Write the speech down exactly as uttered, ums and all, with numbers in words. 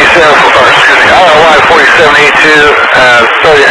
forty-seven, or excuse me, I L Y forty-seven eighty-two, uh, starting